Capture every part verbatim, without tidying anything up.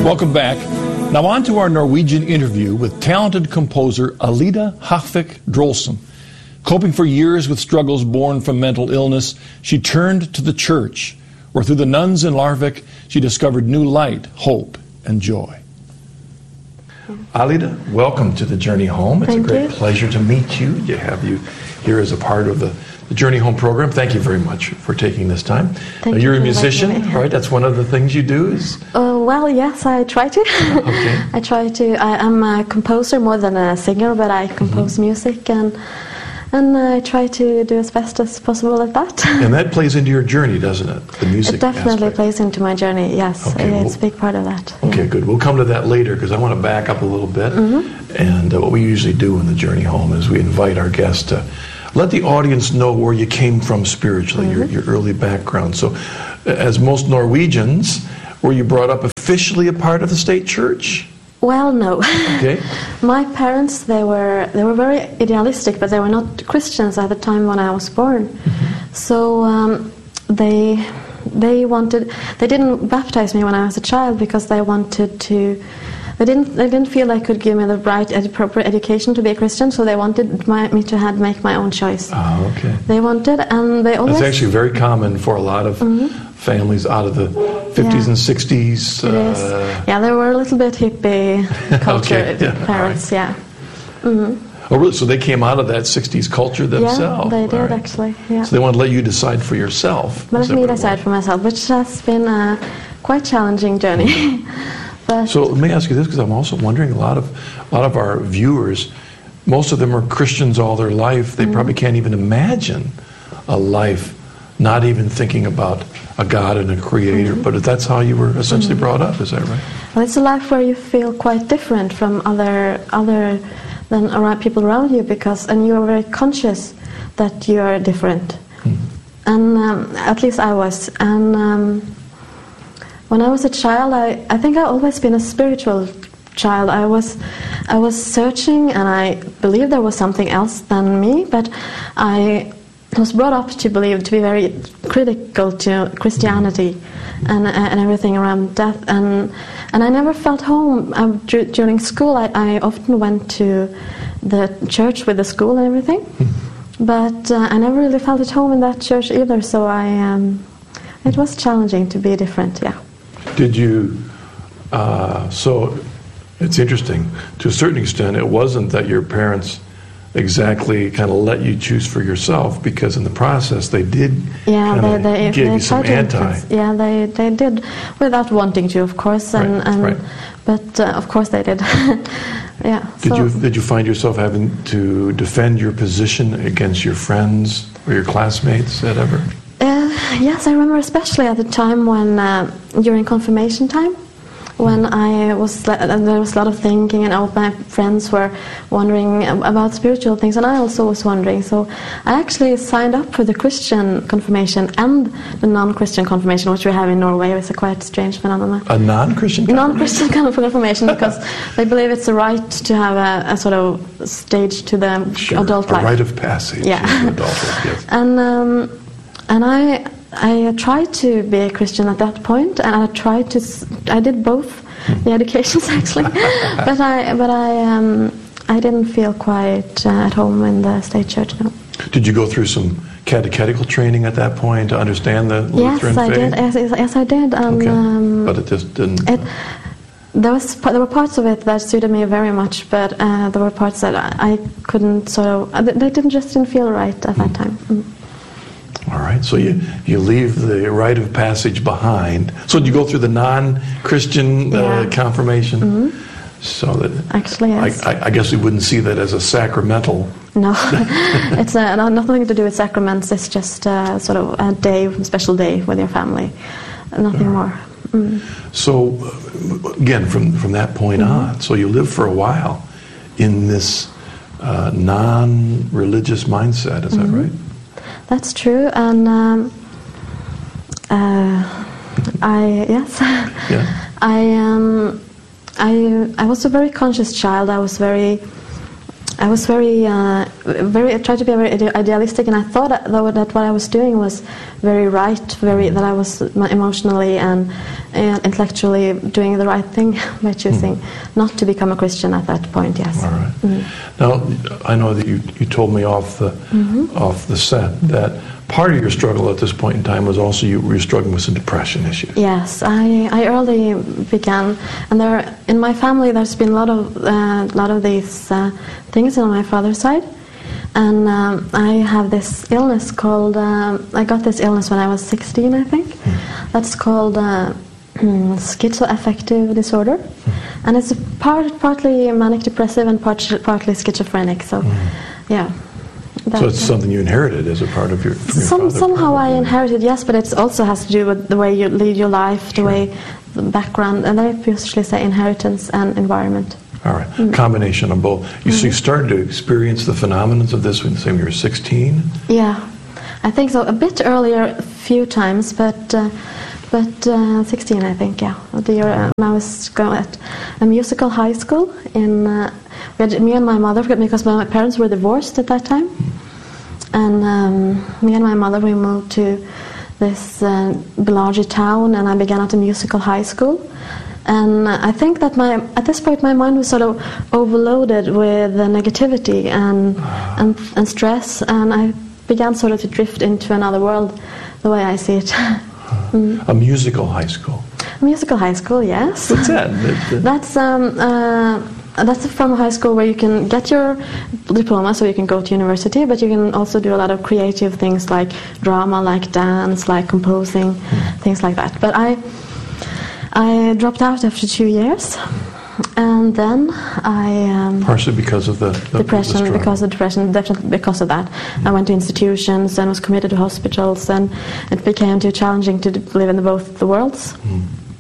Welcome back. Now on to our Norwegian interview with talented composer Alida Hafvik Drolsem. Coping for years with struggles born from mental illness, she turned to the church, where through the nuns in Larvik, she discovered new light, hope, and joy. Alida, welcome to the Journey Home. It's Thank a great you. pleasure to meet you, to have you here as a part of the, the Journey Home program. Thank you very much for taking this time. Thank Uh, you're you a for musician, inviting me. right? That's one of the things you do is... Uh, well, yes, I try to. Okay. I try to. I, I'm a composer more than a singer, but I compose Mm-hmm. music, and and I try to do as best as possible at that. And that plays into your journey, doesn't it? The music It definitely aspect. plays into my journey. Yes, Okay, it's a well- big part of that. Okay, yeah. good. We'll come to that later because I want to back up a little bit. Mm-hmm. And uh, what we usually do in the Journey Home is we invite our guests to let the audience know where you came from spiritually, Mm-hmm. your, your early background. So, uh, as most Norwegians, were you brought up officially a part of the state church? Well, no. Okay. My parents, they were they were very idealistic, but they were not Christians at the time when I was born. Mm-hmm. So um, they they wanted they didn't baptize me when I was a child because they wanted to. They didn't they didn't feel they could give me the right ed- proper education to be a Christian. So they wanted my, me to have make my own choice. Oh, okay. They wanted, and they always. That's actually very common for a lot of families out of the fifties Yeah. and sixties. It is. Yeah, they were a little bit hippie culture Okay, yeah, all parents. Yeah. hmm Oh, really? So they came out of that sixties culture themselves? Yeah, they did All right. actually. Yeah. So they want to let you decide for yourself. But Is let that me what it decide was? for myself, which has been a quite challenging journey. But So let me ask you this, because I'm also wondering, a lot of a lot of our viewers, most of them are Christians all their life. They Mm-hmm. probably can't even imagine a life not even thinking about a God and a creator. Mm-hmm. But that's how you were essentially brought up, is that right? well, it's a life where you feel quite different from other other than around people around you, because and you are very conscious that you are different. And um, at least I was. And um, when I was a child, I, I think I've always been a spiritual child. I was I was searching, and I believed there was something else than me, but I was brought up to believe, to be very critical to Christianity and and everything around death, and and I never felt home. I, dur- during school, I, I often went to the church with the school and everything, but uh, I never really felt at home in that church either. So I um, it was challenging to be different. Yeah. Did you, uh, so it's interesting, to a certain extent, it wasn't that your parents exactly kind of let you choose for yourself, because in the process they did Yeah, kind they, of they, give they you some tried to anti. influence- Yeah, they, they did, without wanting to, of course, and, Right, and right. but uh, of course they did. yeah. Did so, you did you find yourself having to defend your position against your friends or your classmates at ever? Uh, yes, I remember especially at the time when uh, during confirmation time, when I was uh, there was a lot of thinking, and all my friends were wondering about spiritual things, and I also was wondering. So I actually signed up for the Christian confirmation and the non-Christian confirmation, which we have in Norway. It's a quite strange phenomenon. A non-Christian Non-Christian kind of confirmation, because they believe it's a right to have a, a sort of stage to the Sure, adult a life. rite of passage Yeah. into adulthood, yes. And um, and I I tried to be a Christian at that point, and I tried to s- I did both the educations actually, but I but I um, I didn't feel quite uh, at home in the state church. No. Did you go through some catechetical training at that point to understand the Yes, Lutheran I faith? did. Yes, yes, yes, I did. And, Okay, um, but it just didn't. It, there was there were parts of it that suited me very much, but uh, there were parts that I, I couldn't sort of. Uh, they didn't just didn't feel right at that time. Mm. All right, so you, you leave the rite of passage behind. So did you go through the non-Christian uh, Yeah. confirmation? So that Actually, yes. I, I, I guess we wouldn't see that as a sacramental. No, it's uh, no- nothing to do with sacraments. It's just uh, sort of a day, a special day with your family, nothing more. Mm. So uh, again, from from that point on, so you lived for a while in this uh, non-religious mindset. Is that right? That's true, and um, uh, I yes, Yeah. I um, I I was a very conscious child. I was very I was very, uh, very. I tried to be very ide- idealistic, and I thought that, though, that what I was doing was very right, very that I was emotionally and, and intellectually doing the right thing by choosing mm. not to become a Christian at that point. Yes. All right. Mm. Now, I know that you you told me off the mm-hmm. off the set that part of your struggle at this point in time was also you were struggling with some depression issues. Yes, I, I early began, and there in my family there's been a lot of uh, lot of these uh, things on my father's side, and um, I have this illness called um, I got this illness when I was sixteen, I think. Mm. That's called uh, schizoaffective disorder, mm. and it's part partly manic depressive and part, partly schizophrenic. So, mm. yeah. That, so it's something you inherited as a part of your, from your some, father? Somehow probably. I inherited, yes, but it also has to do with the way you lead your life, the sure. way, the background, and I usually say inheritance and environment. All right, mm. combination of both. You, mm-hmm. so you started to experience the phenomena of this when you were sixteen? Yeah, I think so. A bit earlier, a few times, but uh, but uh, sixteen, I think. Yeah, the year uh, when I was going at a musical high school in. Uh, we had, me and my mother, because my parents were divorced at that time, and um, me and my mother we moved to this uh, larger town, and I began at a musical high school. And I think that my at this point my mind was sort of overloaded with uh, negativity and, and and stress, and I began sort of to drift into another world, the way I see it. mm. A musical high school. A musical high school, yes. What's that? That's um, uh, that's from a high school where you can get your diploma, so you can go to university, but you can also do a lot of creative things like drama, like dance, like composing, mm. things like that. But I. I dropped out after two years, and then I... Um, Partially because of the, the depression, the because of depression, definitely because of that. Mm. I went to institutions and was committed to hospitals, and it became too challenging to live in both the worlds. Mm.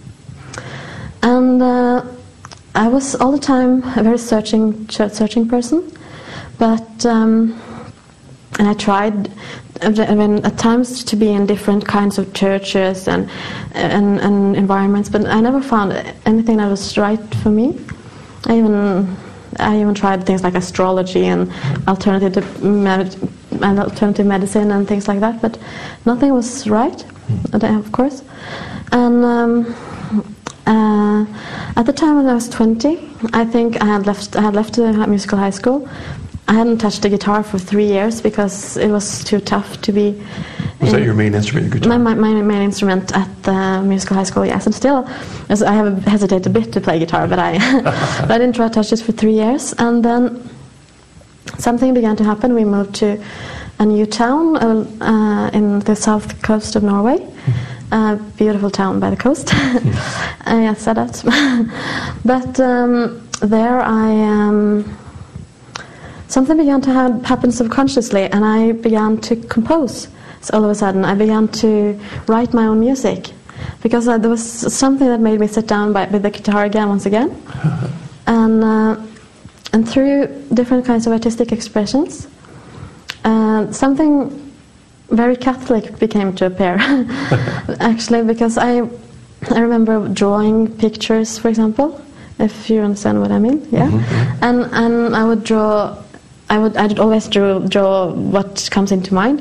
And uh, I was all the time a very searching, searching person, but... Um, and I tried, I mean, at times to be in different kinds of churches and, and and environments, but I never found anything that was right for me. I even I even tried things like astrology and alternative med- and alternative medicine and things like that, but nothing was right, of course. And um, uh, at the time when I was twenty, I think I had left I had left the musical high school. I hadn't touched the guitar for three years because it was too tough to be... Was that your main instrument, the guitar? My, my, my main instrument at the musical high school, yes. And still, as I have hesitated a bit to play guitar, but I, but I didn't try to touch it for three years. And then something began to happen. We moved to a new town uh, uh, in the south coast of Norway. Mm-hmm. A beautiful town by the coast. Mm-hmm. I said that. But um, there I... Um, Something began to ha- happen subconsciously, and I began to compose. So all of a sudden, I began to write my own music, because uh, there was something that made me sit down by, with the guitar again, once again, and uh, and through different kinds of artistic expressions, uh, something very Catholic became to appear. Actually, because I I remember drawing pictures, for example, if you understand what I mean, yeah, mm-hmm. and and I would draw. I would I would always draw, draw what comes into mind,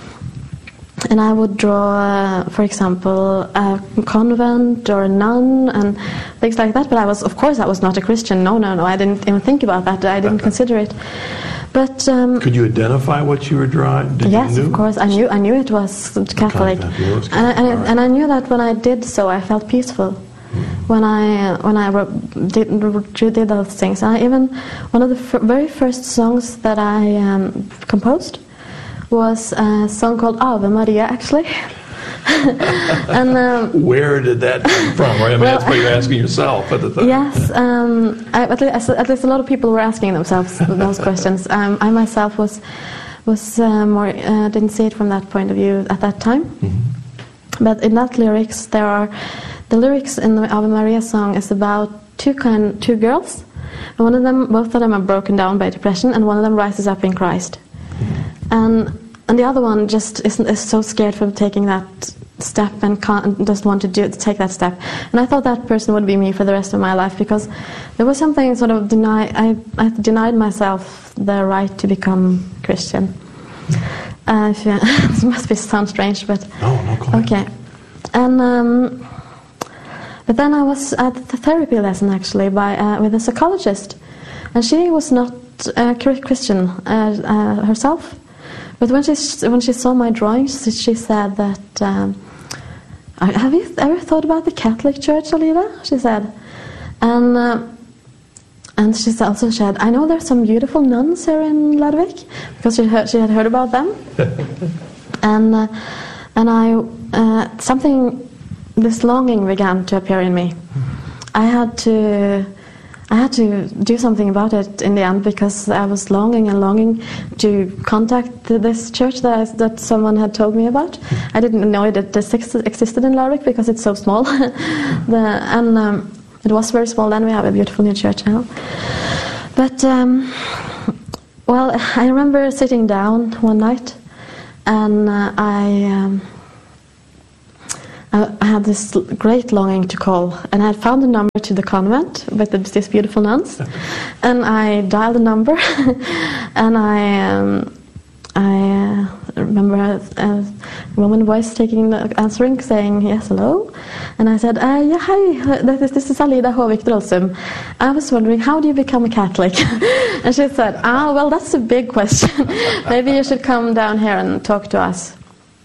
and I would draw, uh, for example, a convent or a nun and things like that. But I was, of course, I was not a Christian. No, no, no. I didn't even think about that. I didn't consider it. But um, could you identify what you were drawing? Did yes, you know? of course. I knew. I knew it was Catholic, Catholic. And, I, and, I, and I knew that when I did so, I felt peaceful. When I when I did, did those things, and I even one of the f- very first songs that I um, composed was a song called Ave Maria, actually. And um, where did that come from? Right? I mean, well, that's what you're asking yourself at the time. Yes, um, I, at, least, at least a lot of people were asking themselves those questions. Um, I myself was was uh, more uh, didn't see it from that point of view at that time. Mm-hmm. But in that lyrics, there are. The lyrics in the Ave Maria song is about two kind, two girls, and one of them, both of them are broken down by depression, and one of them rises up in Christ, and and the other one just isn't is so scared from taking that step and can't, doesn't want to do take that step. And I thought that person would be me for the rest of my life, because there was something sort of deny. I, I denied myself the right to become Christian. Uh, if you, this must be sound strange, but no, no, go ahead. Okay. And um, but then I was at the therapy lesson actually by uh, with a psychologist, and she was not a Christian uh, uh, herself. But when she when she saw my drawings, she said that, um, "Have you ever thought about the Catholic Church, Alida?" She said, and uh, and she also said, "I know there's some beautiful nuns here in Larvik," because she heard, she had heard about them, and uh, and I uh, something this longing began to appear in me. I had to. I had to do something about it in the end, because I was longing and longing to contact this church that I, that someone had told me about. I didn't know it existed in Larvik because it's so small. the, and um, it was very small then. We have a beautiful new church now. But, um, well, I remember sitting down one night, and uh, I... Um, I had this great longing to call, and I had found a number to the convent with these beautiful nuns, and I dialed the number, and I um, I uh, remember a, a woman voice taking the answering, saying yes, hello, and I said, uh, yeah, hi, this is, this is Alida Håvik Drollsum. I was wondering, how do you become a Catholic? And she said, ah, well, that's a big question. Maybe you should come down here and talk to us.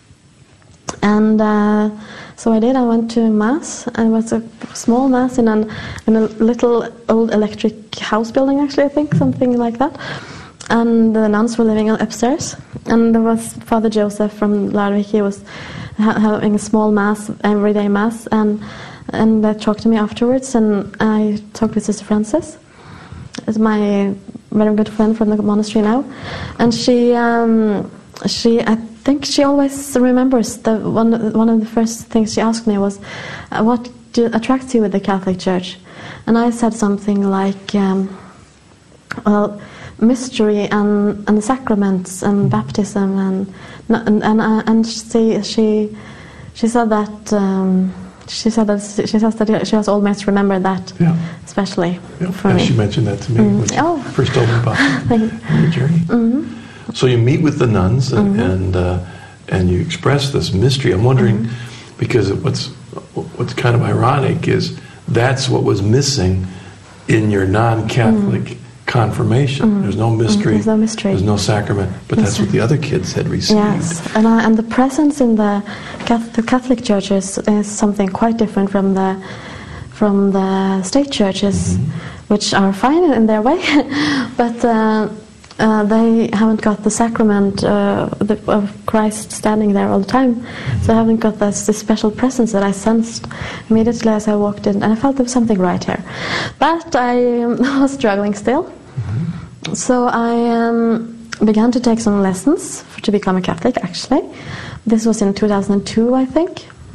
And uh, so I did. I went to mass. It was a small mass in, an, in a little old electric house building, actually, I think, something like that. And the nuns were living upstairs. And there was Father Joseph from Larvik. He was ha- having a small mass, everyday mass. And and they talked to me afterwards. And I talked with Sister Frances. It's my very good friend from the monastery now. And she... Um, She, I think she always remembers the one. One of the first things she asked me was, uh, "What do, attracts you with the Catholic Church?" And I said something like, um, "Well, mystery and, and the sacraments and baptism and and and, uh, and she she she said that um, she said that she says that she has always remembered that, yeah. especially yeah. for and me." She mentioned that to me mm. when she oh. first told me about your journey. Mm-hmm. So you meet with the nuns, and mm-hmm. and, uh, and you express this mystery. I'm wondering, mm-hmm. because what's what's kind of ironic is that's what was missing in your non-Catholic mm-hmm. confirmation. Mm-hmm. There's no mystery. Mm-hmm. There's no mystery. There's no sacrament. But yes, that's what the other kids had received. Yes, and uh, and the presence in the Catholic, the Catholic churches is something quite different from the from the state churches, mm-hmm. which are fine in their way, but. Uh, Uh, they haven't got the sacrament uh, the, of Christ standing there all the time, mm-hmm. so I haven't got this, this special presence that I sensed immediately as I walked in, and I felt there was something right here. But I um, was struggling still, mm-hmm. so I um, began to take some lessons for, to become a Catholic, actually. This was in two thousand two, I think.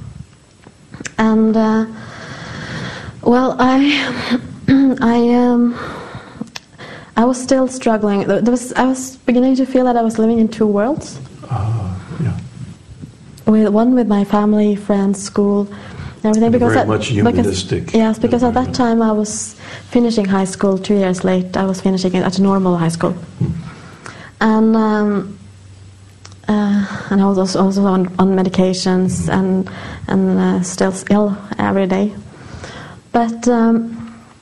And, uh, well, I... I um, I was still struggling. There was, I was beginning to feel that I was living in two worlds. Uh, yeah. With one with my family, friends, school, everything. And because very at, much humanistic. Because, yes, because at that time I was finishing high school. Two years late, I was finishing it at a normal high school, hmm. and um, uh, and I was also, also on, on medications hmm. and and uh, still ill every day. But um,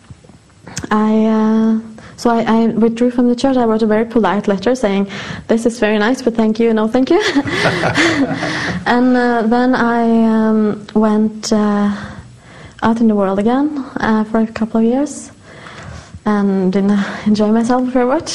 I. Uh, So I, I withdrew from the church. I wrote a very polite letter saying, "This is very nice, but thank you, no thank you." And uh, then I um, went uh, out in the world again uh, for a couple of years and didn't enjoy myself very much.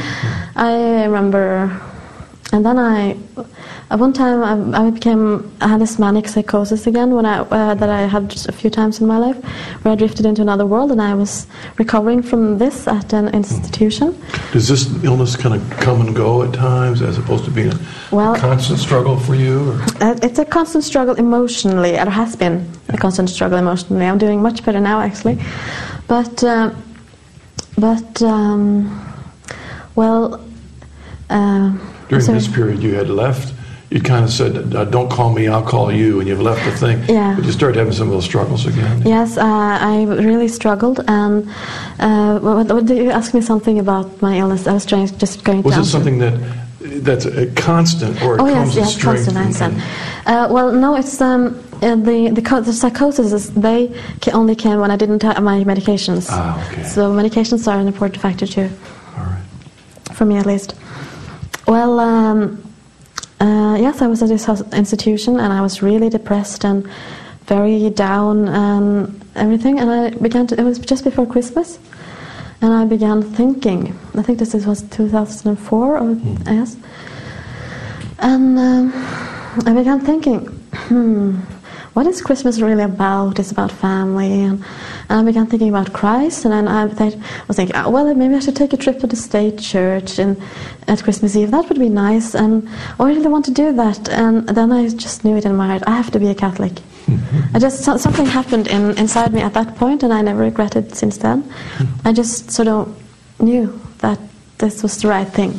I remember, and then I, at one time I, I became, I had this manic psychosis again when I uh, that I had a few times in my life, where I drifted into another world, and I was recovering from this at an institution. Does this illness kind of come and go at times, as opposed to being a, well, a constant struggle for you? Or? Uh, it's a constant struggle emotionally. It has been yeah. a constant struggle emotionally. I'm doing much better now, actually, but uh, but um, well. Uh, During sorry. this period, you had left you kind of said, uh, don't call me, I'll call you, and you've left the thing. Yeah. But you started having some of those struggles again. Yes, uh, I really struggled, and uh, what, what, did you ask me something about my illness? I was trying, just going to Was it answer. something that that's a constant, or it Oh comes yes, in yes, strength? constant. I and- understand. Uh, well, no, it's um, uh, the the, co- the psychosis. Is, they ca- only came when I didn't have my medications. Ah, okay. So medications are an important factor too, All right. for me at least. Well, um, uh, yes, I was at this hos- institution, and I was really depressed and very down and everything. And I began to. It was just before Christmas. And I began thinking, I think this was two thousand four, or Mm. yes. And um, I began thinking, hmm, what is Christmas really about? It's about family. And, and I began thinking about Christ. And then I th- was thinking, oh, well, maybe I should take a trip to the state church and, at Christmas Eve. That would be nice. And oh, I really want to do that. And then I just knew it in my heart, I have to be a Catholic. I just so- something happened in, inside me at that point, and I never regretted it since then. I just sort of knew that this was the right thing.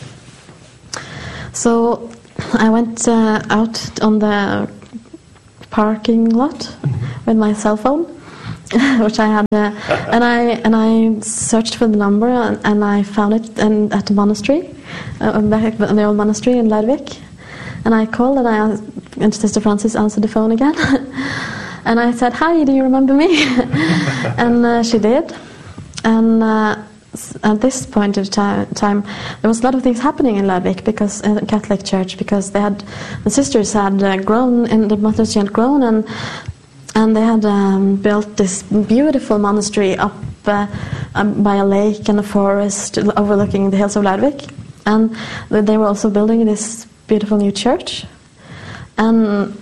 So I went uh, out on the parking lot with my cell phone, which I had, uh, and I and I searched for the number, and, and I found it in, at the monastery, uh, back at the old monastery in Larvik. And I called, and I asked, and Sister Francis answered the phone again. And I said, "Hi, do you remember me?" And uh, she did. And uh, s- at this point of ti- time, there was a lot of things happening in Larvik, because uh, Catholic Church, because they had the sisters had uh, grown, and the monastery had grown, and and they had um, built this beautiful monastery up uh, um, by a lake and a forest overlooking the hills of Larvik. And they were also building this beautiful new church, and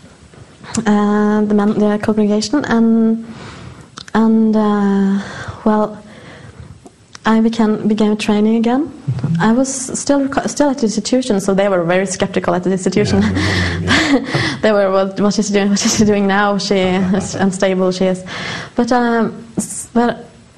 uh, the, man, the congregation, and and uh, well, I began began training again. I was still still at the institution, so they were very skeptical at the institution. Yeah, yeah. They were, what, what is she doing? What is she doing now? She is unstable. She is, but um, s- but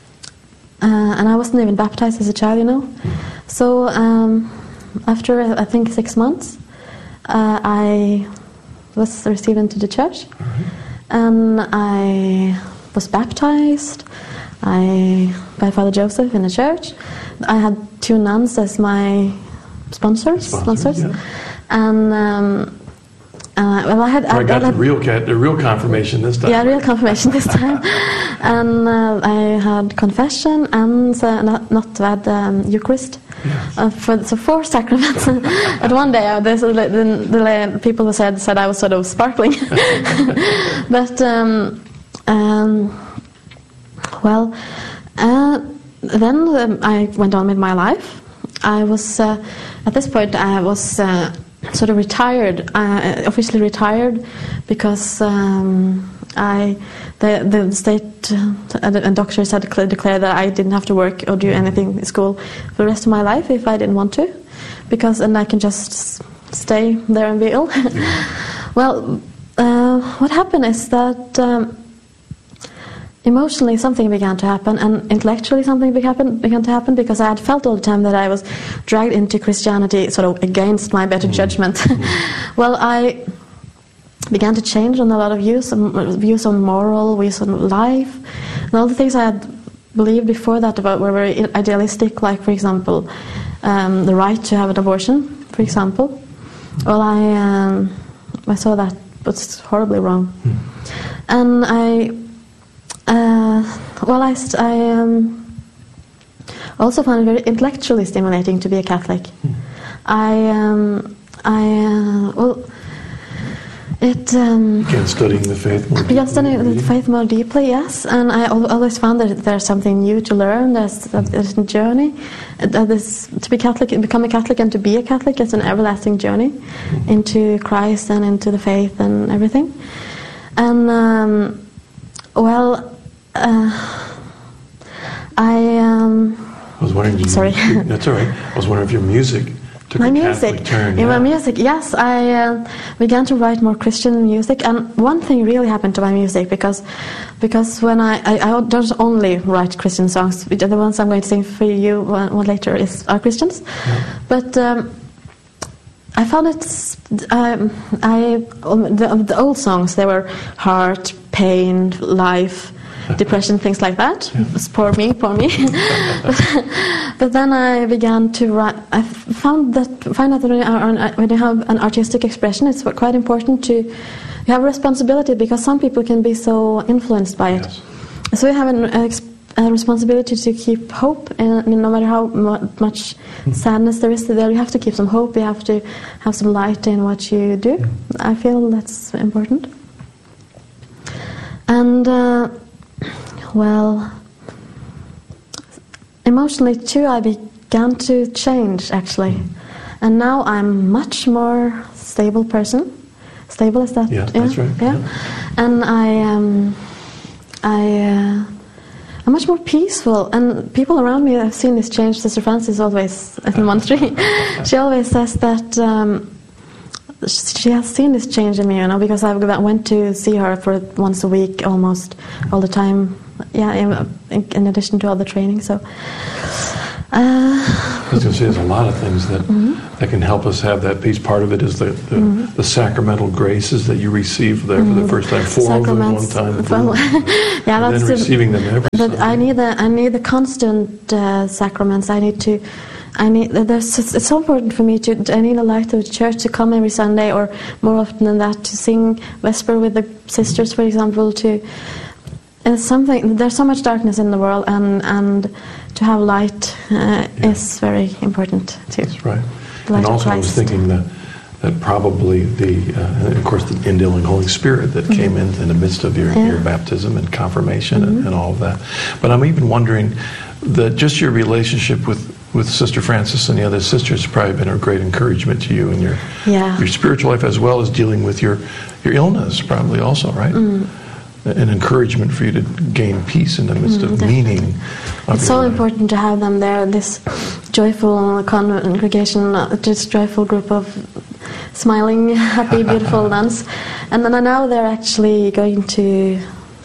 uh, and I wasn't even baptized as a child, you know. So um, after I think six months, uh, I was received into the church, and I was baptized. I by Father Joseph in the church. I had two nuns as my sponsors, Sponsors, sponsors, yeah. and um, uh, well, I had So I got I, I the real cat, the real confirmation this time. yeah, real confirmation this time. And uh, I had confession and uh, not nattvard, um, Eucharist. Yes. Uh, for so four sacraments. But one day, uh, there's a, the, the people who said said I was sort of sparkling. But um, um, well, uh, then um, I went on with my life. I was uh, at this point I was uh, sort of retired, uh, officially retired, because um, I the the state uh, and doctors had declared, declared that I didn't have to work or do anything in school for the rest of my life if I didn't want to, because and I can just s- stay there and be ill. Well, uh, what happened is that. Um, Emotionally, something began to happen, and intellectually, something began, began to happen, because I had felt all the time that I was dragged into Christianity sort of against my better judgment. Well, I began to change on a lot of views, um, views on moral, views on life, and all the things I had believed before that about were very idealistic, like, for example, um, the right to have an abortion, for example. Well, I um, I saw that was horribly wrong, and I. Uh, well, I, st- I um, also found it very intellectually stimulating to be a Catholic. Mm. I, um, I, uh, well, it. Um, Again, studying the faith more deeply. Yes, studying the reading. faith more deeply, yes, and I al- always found that there's something new to learn. There's, there's a journey. That is, to be Catholic, become a Catholic, and to be a Catholic is an everlasting journey Mm. into Christ and into the faith and everything. And um, well. Uh, I um, I was wondering. Did Sorry. You, that's all right. I was wondering if your music took my a music, Catholic turn. in yeah. my music, yes, I uh, began to write more Christian music, and one thing really happened to my music because, because when I, I, I don't only write Christian songs. The ones I'm going to sing for you one, one later is are Christians, Yeah. but um, I found it. Um, I um, the, the old songs, they were heart, pain, life, depression, things like that. Yeah. It's poor me, poor me. but, but then I began to write. I found that find out that when you, when you have an artistic expression, it's quite important to you have a responsibility, because some people can be so influenced by it. Yes. So you have an uh, a responsibility to keep hope, and no matter how much sadness there is there, you have to keep some hope. You have to have some light in what you do. I feel that's important. And uh, well, emotionally too, I began to change actually, and now I'm much more stable person. Stable, is that? Yeah, yeah, that's right. Yeah, yeah. And I um, I. Uh, I'm much more peaceful, and people around me have seen this change. Sister Francis always, in the monastery, she always says that um, she has seen this change in me, you know, because I went to see her for once a week, almost all the time. Yeah, in, in addition to all the training. So, uh, I was going to say, there's a lot of things that mm-hmm. that can help us have that peace. Part of it is the the, mm-hmm. the sacramental graces that you receive there mm-hmm. for the first time, four of them one time. Well, yeah, and that's then receiving the, them every But Sunday. I need the I need the constant uh, sacraments. I need to. I need. There's, it's so important for me to. I need a light of the church to come every Sunday, or more often than that, to sing Vesper with the sisters, for example. To it's something. There's so much darkness in the world, and and to have light uh, yeah. is very important too. That's right. And also, I was thinking that that probably the, uh, and of course, the indwelling Holy Spirit that mm-hmm. came in in the midst of your, yeah. your baptism and confirmation mm-hmm. and, and all of that. But I'm even wondering that just your relationship with, with Sister Francis and the other sisters has probably been a great encouragement to you in your yeah. your spiritual life, as well as dealing with your, your illness, probably also, right? Mm. An encouragement for you to gain peace in the midst mm, of definitely. meaning. Of it's so life. important to have them there, this joyful congregation, this joyful group of smiling, happy, beautiful nuns. And then now they're actually going to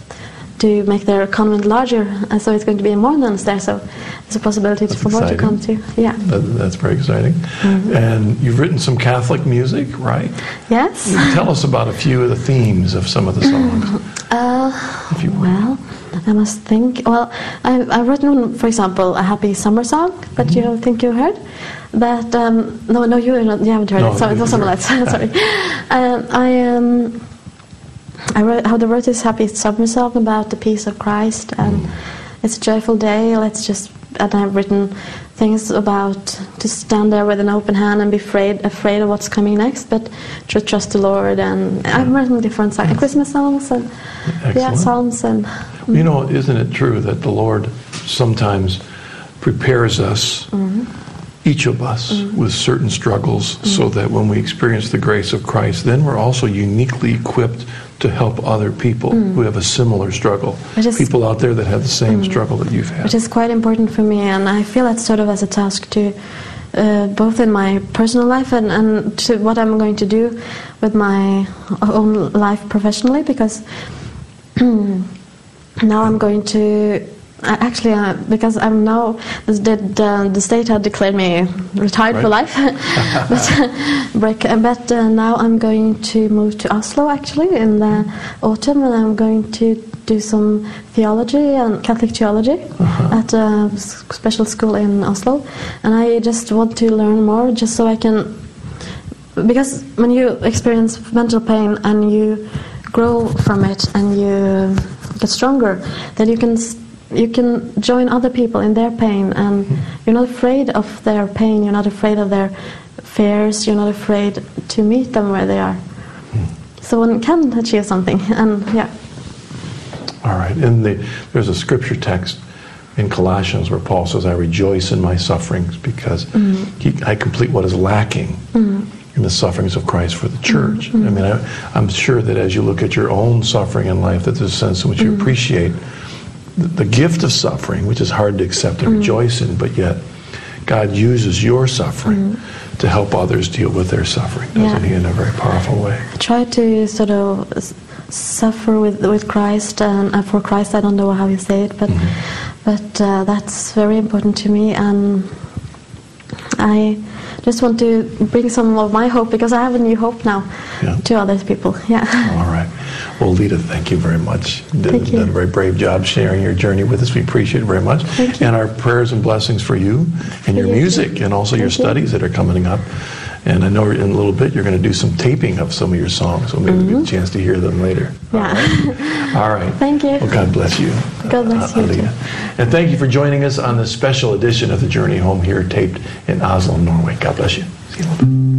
to make their convent larger, and so it's going to be more nuns there, so there's a possibility that's for more to come too. Yeah, that, that's very exciting. Mm-hmm. And you've written some Catholic music, right? Yes. Tell us about a few of the themes of some of the songs. Uh, if you well, I must think. Well, I, I've written, for example, a happy summer song that mm-hmm. you think you heard. That um, no, no, you, not, you haven't heard no, it. So it was someone else. Sorry. um, I um, I wrote, how I wrote this happy summer song about the peace of Christ, and mm. it's a joyful day. Let's just, and I've written things about to stand there with an open hand and be afraid, afraid of what's coming next, but to trust the Lord. And yeah. I've written different songs, Christmas songs, and Excellent. yeah, psalms, and. Mm. You know, isn't it true that the Lord sometimes prepares us? Mm-hmm. Each of us mm-hmm. with certain struggles mm-hmm. so that when we experience the grace of Christ, then we're also uniquely equipped to help other people mm-hmm. who have a similar struggle. Is, people out there that have the same mm-hmm. struggle that you've had. Which is quite important for me, and I feel that's sort of as a task to uh, both in my personal life and, and to what I'm going to do with my own life professionally, because now I'm going to Uh, actually, uh, because I'm now, the, the, the state had declared me retired right. for life, but, break, but uh, now I'm going to move to Oslo actually in the autumn, and I'm going to do some theology and Catholic theology uh-huh. at a special school in Oslo, and I just want to learn more just so I can, because when you experience mental pain and you grow from it and you get stronger, then you can you can join other people in their pain, and you're not afraid of their pain, you're not afraid of their fears, you're not afraid to meet them where they are. So one can achieve something, and yeah. All right, and the, there's a scripture text in Colossians where Paul says, I rejoice in my sufferings because mm-hmm. he, I complete what is lacking mm-hmm. in the sufferings of Christ for the church. Mm-hmm. I mean, I, I'm sure that as you look at your own suffering in life, that there's a sense in which you mm-hmm. appreciate the gift of suffering, which is hard to accept and mm-hmm. rejoice in, but yet God uses your suffering mm-hmm. to help others deal with their suffering, doesn't yeah. he, in a very powerful way? I try to sort of suffer with with Christ, and uh, for Christ, I don't know how you say it, but mm-hmm. but uh, that's very important to me, and I just want to bring some of my hope, because I have a new hope now, Yeah. to other people. Yeah. All right. Well, Lita, thank you very much. You did, Thank you. done a very brave job sharing your journey with us. We appreciate it very much. Thank you. And our prayers and blessings for you and your you. music and also your Thank you. studies that are coming up. And I know in a little bit you're going to do some taping of some of your songs, so maybe we'll get a chance to hear them later. Yeah. All right. Thank you. Well, God bless you. God bless you, Alita. too. And thank you for joining us on this special edition of The Journey Home here, taped in Oslo, Norway. God bless you. See you later.